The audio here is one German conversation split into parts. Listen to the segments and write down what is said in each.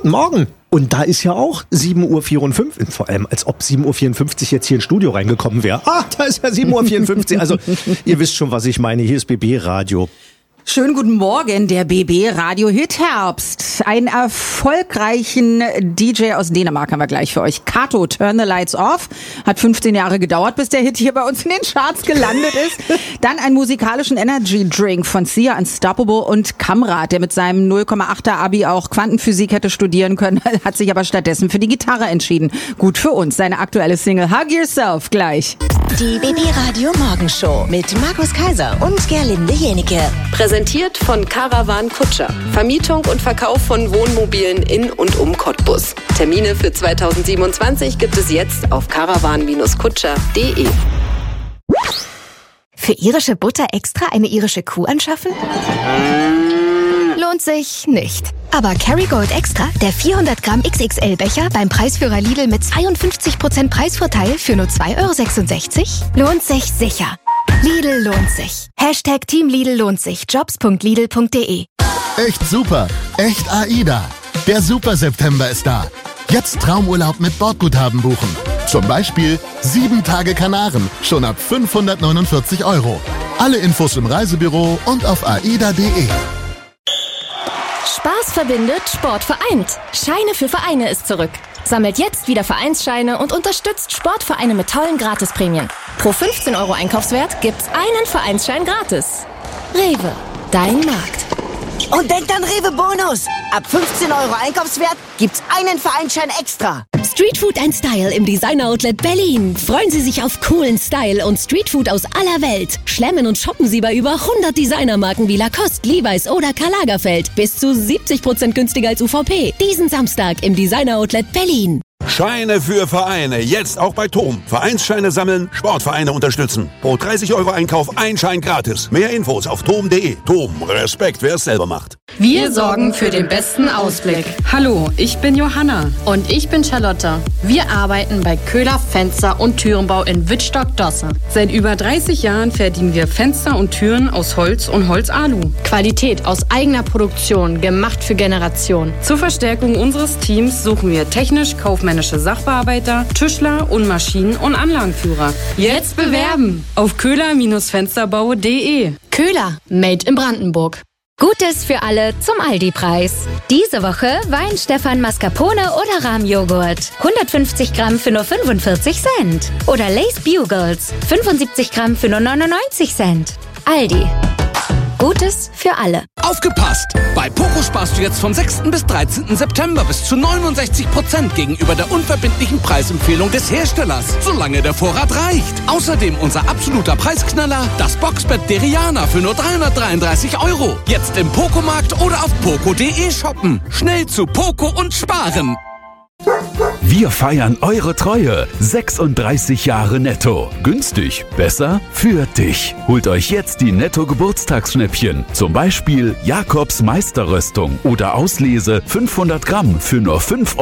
guten Morgen. Und da ist ja auch 7.54 Uhr, vor allem als ob 7.54 Uhr jetzt hier ins Studio reingekommen wäre. Da ist ja 7.54 Uhr. Also ihr wisst schon, was ich meine. Hier ist BB Radio. Schönen guten Morgen, der BB Radio Hit Herbst. Einen erfolgreichen DJ aus Dänemark haben wir gleich für euch. Kato, Turn the Lights Off. Hat 15 Jahre gedauert, bis der Hit hier bei uns in den Charts gelandet ist. Dann einen musikalischen Energy Drink von Sia, Unstoppable und Kamrat, der mit seinem 0,8er Abi auch Quantenphysik hätte studieren können, hat sich aber stattdessen für die Gitarre entschieden. Gut für uns. Seine aktuelle Single Hug Yourself gleich. Die BB Radio Morgenshow mit Markus Kaiser und Gerlinde Jenike. Präsentiert von Caravan Kutscher. Vermietung und Verkauf von Wohnmobilen in und um Cottbus. Termine für 2027 gibt es jetzt auf caravan-kutscher.de. Für irische Butter extra eine irische Kuh anschaffen? Lohnt sich nicht. Aber Kerrygold Extra, der 400 Gramm XXL-Becher beim Preisführer Lidl mit 52% Preisvorteil für nur 2,66 €, lohnt sich sicher. Lidl lohnt sich. Hashtag Team Lidl lohnt sich. Jobs.lidl.de. Echt super. Echt AIDA. Der Super September ist da. Jetzt Traumurlaub mit Bordguthaben buchen. Zum Beispiel 7 Tage Kanaren. Schon ab 549 €. Alle Infos im Reisebüro und auf aida.de. Spaß verbindet, Sport vereint. Scheine für Vereine ist zurück. Sammelt jetzt wieder Vereinsscheine und unterstützt Sportvereine mit tollen Gratisprämien. Pro 15 € Einkaufswert gibt's einen Vereinsschein gratis. Rewe, dein Markt. Und denkt an Rewe Bonus. Ab 15 € Einkaufswert gibt's einen Vereinsschein extra. Streetfood ein Style im Designer Outlet Berlin. Freuen Sie sich auf coolen Style und Streetfood aus aller Welt. Schlemmen und shoppen Sie bei über 100 Designermarken wie Lacoste, Levi's oder Karl Lagerfeld. Bis zu 70% günstiger als UVP. Diesen Samstag im Designer Outlet Berlin. Scheine für Vereine, jetzt auch bei TOM. Vereinsscheine sammeln, Sportvereine unterstützen. Pro 30 € Einkauf ein Schein gratis. Mehr Infos auf tom.de. TOM, Respekt, wer es selber macht. Wir sorgen für den besten Ausblick. Hallo, ich bin Johanna. Und ich bin Charlotte. Wir arbeiten bei Köhler Fenster- und Türenbau in Wittstock-Dosse. Seit über 30 Jahren fertigen wir Fenster und Türen aus Holz und Holzalu. Qualität aus eigener Produktion, gemacht für Generationen. Zur Verstärkung unseres Teams suchen wir technisch-kaufmännische Sachbearbeiter, Tischler und Maschinen- und Anlagenführer. Jetzt bewerben auf köhler-fensterbau.de. Köhler, made in Brandenburg. Gutes für alle zum Aldi-Preis. Diese Woche Wein Stefan Mascarpone oder Rahmjoghurt. 150 Gramm für nur 45 Cent. Oder Lace Bugles. 75 Gramm für nur 99 Cent. Aldi. Gutes für alle. Aufgepasst! Bei Poco sparst du jetzt vom 6. bis 13. September bis zu 69% gegenüber der unverbindlichen Preisempfehlung des Herstellers, solange der Vorrat reicht. Außerdem unser absoluter Preisknaller, das Boxbett Deriana für nur 333 €. Jetzt im Poco-Markt oder auf poco.de shoppen. Schnell zu Poco und sparen. Wir feiern eure Treue. 36 Jahre Netto. Günstig, besser für dich. Holt euch jetzt die Netto-Geburtstagsschnäppchen. Zum Beispiel Jakobs Meisterröstung oder Auslese 500 Gramm für nur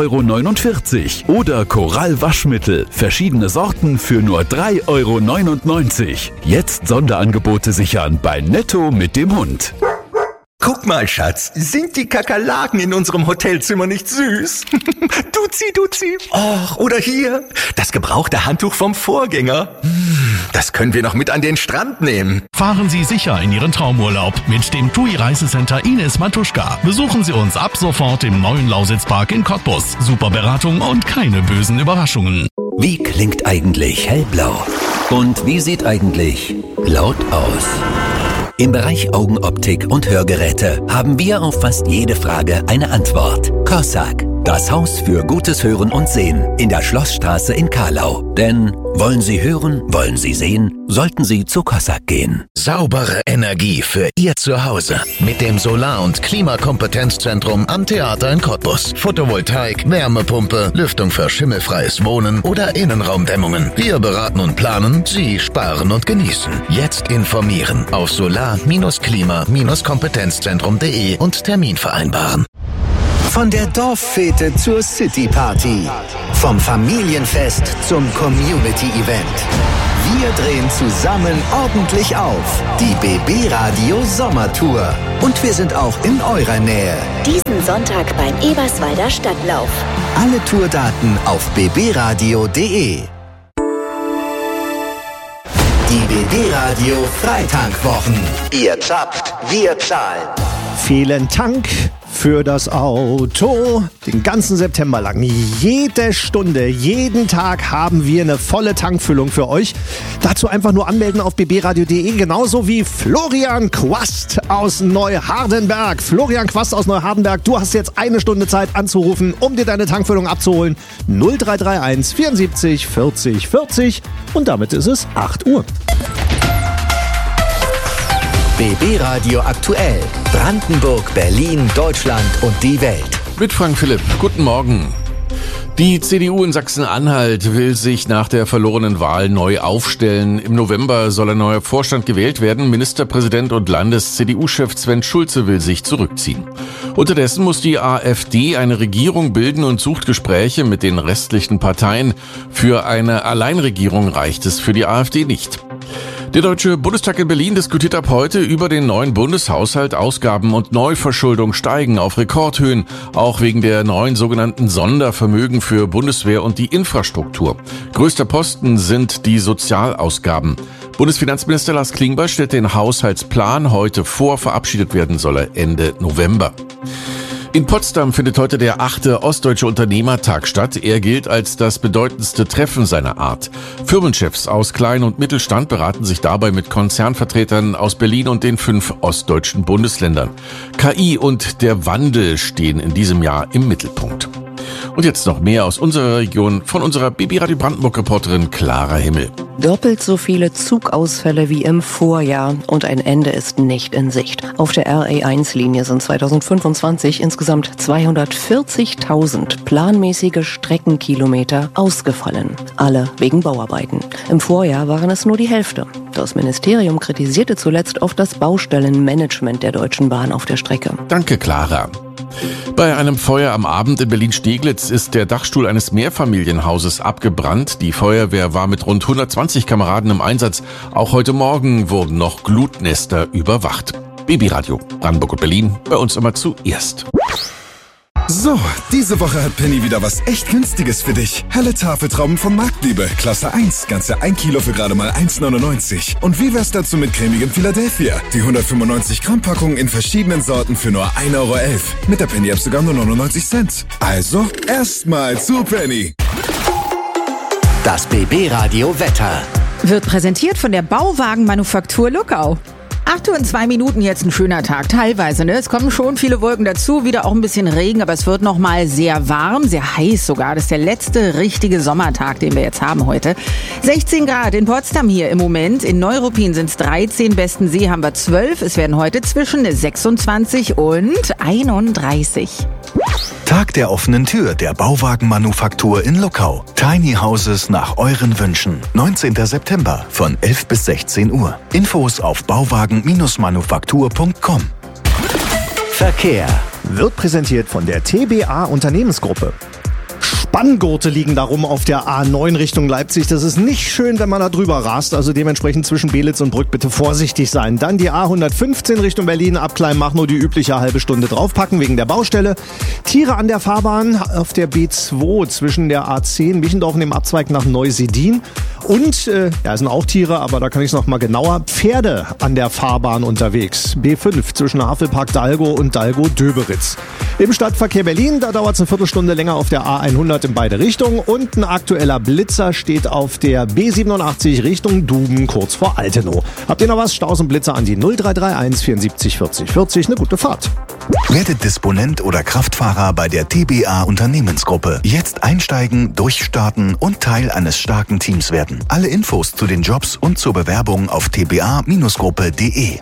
5,49 € oder Korall Waschmittel. Verschiedene Sorten für nur 3,99 €. Jetzt Sonderangebote sichern bei Netto mit dem Hund. Guck mal, Schatz, sind die Kakerlaken in unserem Hotelzimmer nicht süß? Duzi. Och, oder hier, das gebrauchte Handtuch vom Vorgänger. Das können wir noch mit an den Strand nehmen. Fahren Sie sicher in Ihren Traumurlaub mit dem TUI Reisecenter Ines Matuschka. Besuchen Sie uns ab sofort im neuen Lausitzpark in Cottbus. Super Beratung und keine bösen Überraschungen. Wie klingt eigentlich hellblau? Und wie sieht eigentlich laut aus? Im Bereich Augenoptik und Hörgeräte haben wir auf fast jede Frage eine Antwort. Cossack, das Haus für gutes Hören und Sehen in der Schlossstraße in Carlau. Denn wollen Sie hören, wollen Sie sehen, sollten Sie zu Cossack gehen. Saubere Energie für Ihr Zuhause mit dem Solar- und Klimakompetenzzentrum am Theater in Cottbus. Photovoltaik, Wärmepumpe, Lüftung für schimmelfreies Wohnen oder Innenraumdämmungen. Wir beraten und planen, Sie sparen und genießen. Jetzt informieren auf solar-klima-kompetenzzentrum.de und Termin vereinbaren. Von der Dorffete zur City Party. Vom Familienfest zum Community-Event. Wir drehen zusammen ordentlich auf. Die BB Radio Sommertour. Und wir sind auch in eurer Nähe. Diesen Sonntag beim Eberswalder Stadtlauf. Alle Tourdaten auf bbradio.de. Die BB Radio Freitankwochen. Ihr zappt, wir zahlen. Fehlen Tank für das Auto. Den ganzen September lang, jede Stunde, jeden Tag haben wir eine volle Tankfüllung für euch. Dazu einfach nur anmelden auf bbradio.de, genauso wie Florian Quast aus Neuhardenberg. Florian Quast aus Neuhardenberg, du hast jetzt eine Stunde Zeit anzurufen, um dir deine Tankfüllung abzuholen. 0331 74 40 40 und damit ist es 8 Uhr. BB Radio aktuell. Brandenburg, Berlin, Deutschland und die Welt. Mit Frank Philipp. Guten Morgen. Die CDU in Sachsen-Anhalt will sich nach der verlorenen Wahl neu aufstellen. Im November soll ein neuer Vorstand gewählt werden. Ministerpräsident und Landes-CDU-Chef Sven Schulze will sich zurückziehen. Unterdessen muss die AfD eine Regierung bilden und sucht Gespräche mit den restlichen Parteien. Für eine Alleinregierung reicht es für die AfD nicht. Der Deutsche Bundestag in Berlin diskutiert ab heute über den neuen Bundeshaushalt. Ausgaben und Neuverschuldung steigen auf Rekordhöhen, auch wegen der neuen sogenannten Sondervermögen für Bundeswehr und die Infrastruktur. Größter Posten sind die Sozialausgaben. Bundesfinanzminister Lars Klingbeil stellt den Haushaltsplan heute vor. Verabschiedet werden soll er Ende November. In Potsdam findet heute der 8. Ostdeutsche Unternehmertag statt. Er gilt als das bedeutendste Treffen seiner Art. Firmenchefs aus Klein- und Mittelstand beraten sich dabei mit Konzernvertretern aus Berlin und den 5 ostdeutschen Bundesländern. KI und der Wandel stehen in diesem Jahr im Mittelpunkt. Und jetzt noch mehr aus unserer Region von unserer BB Radio Brandenburg-Reporterin Clara Himmel. Doppelt so viele Zugausfälle wie im Vorjahr und ein Ende ist nicht in Sicht. Auf der RA1-Linie sind 2025 insgesamt 240.000 planmäßige Streckenkilometer ausgefallen. Alle wegen Bauarbeiten. Im Vorjahr waren es nur die Hälfte. Das Ministerium kritisierte zuletzt oft das Baustellenmanagement der Deutschen Bahn auf der Strecke. Danke, Clara. Bei einem Feuer am Abend in Berlin-Steglitz ist der Dachstuhl eines Mehrfamilienhauses abgebrannt. Die Feuerwehr war mit rund 120 Kameraden im Einsatz. Auch heute Morgen wurden noch Glutnester überwacht. BB Radio, Brandenburg und Berlin, bei uns immer zuerst. So, diese Woche hat Penny wieder was echt Günstiges für dich. Helle Tafeltrauben von Marktliebe, Klasse 1, ganze 1 Kilo für gerade mal 1,99. Und wie wär's dazu mit cremigem Philadelphia? Die 195 Gramm Packung in verschiedenen Sorten für nur 1,11 Euro. Mit der Penny App sogar nur 99 Cent. Also, erstmal zu Penny. Das BB Radio Wetter. Wird präsentiert von der Bauwagenmanufaktur Luckau. 8 Uhr und 2 Minuten, jetzt ein schöner Tag, teilweise, ne? Es kommen schon viele Wolken dazu, wieder auch ein bisschen Regen, aber es wird nochmal sehr warm, sehr heiß sogar. Das ist der letzte richtige Sommertag, den wir jetzt haben heute. 16 Grad in Potsdam hier im Moment, in Neuruppin sind es 13, Bestensee haben wir 12. Es werden heute zwischen 26 und 31. Tag der offenen Tür der Bauwagenmanufaktur in Luckau. Tiny Houses nach euren Wünschen. 19. September von 11 bis 16 Uhr. Infos auf bauwagen-manufaktur.com. Verkehr wird präsentiert von der TBA Unternehmensgruppe. Spanngurte liegen darum auf der A9 Richtung Leipzig. Das ist nicht schön, wenn man da drüber rast. Also dementsprechend zwischen Belitz und Brück bitte vorsichtig sein. Dann die A115 Richtung Berlin ab Kleinmachnow die übliche halbe Stunde draufpacken wegen der Baustelle. Tiere an der Fahrbahn auf der B2 zwischen der A10 Michendorf und dem Abzweig nach Neusedin. Und, es sind auch Tiere, aber da kann ich es noch mal genauer. Pferde an der Fahrbahn unterwegs. B5 zwischen Havelpark Dalgo und Dalgo-Döberitz. Im Stadtverkehr Berlin, da dauert es eine Viertelstunde länger auf der A100 in beide Richtungen. Und ein aktueller Blitzer steht auf der B87 Richtung Duben, kurz vor Altenow. Habt ihr noch was? Staus und Blitzer an die 0331 74 40 40. Eine gute Fahrt. Werdet Disponent oder Kraftfahrer bei der TBA Unternehmensgruppe. Jetzt einsteigen, durchstarten und Teil eines starken Teams werden. Alle Infos zu den Jobs und zur Bewerbung auf tba-gruppe.de.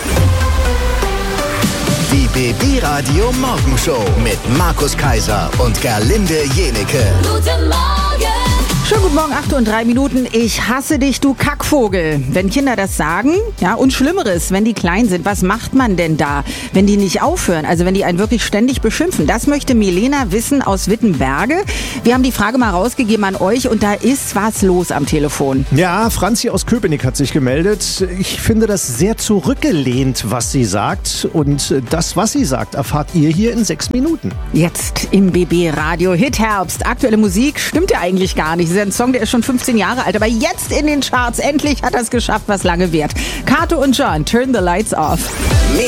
Die BB Radio Morgenshow mit Markus Kaiser und Gerlinde Jenecke. Guten Morgen! Schönen guten Morgen, 8:03. Ich hasse dich, du Kackvogel. Wenn Kinder das sagen, ja, und Schlimmeres, wenn die klein sind, was macht man denn da, wenn die nicht aufhören? Also wenn die einen wirklich ständig beschimpfen. Das möchte Milena wissen aus Wittenberge. Wir haben die Frage mal rausgegeben an euch und da ist was los am Telefon. Ja, Franzi aus Köpenick hat sich gemeldet. Ich finde das sehr zurückgelehnt, was sie sagt. Und das, was sie sagt, erfahrt ihr hier in 6 Minuten. Jetzt im BB Radio Hit Herbst. Aktuelle Musik stimmt ja eigentlich gar nicht. Das ist ein Song, der ist schon 15 Jahre alt, aber jetzt in den Charts. Endlich hat er es geschafft, was lange währt. Kato und John, Turn the Lights Off.